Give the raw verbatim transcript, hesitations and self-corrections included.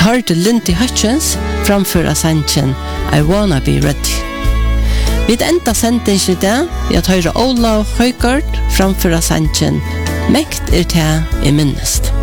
hørte Lindy Hutchins framføra sangen I Wanna Be Ready. Vi enda sendingen i dag, vi har høyre Olav Høygård framføra sangen Mekt er til i minnest.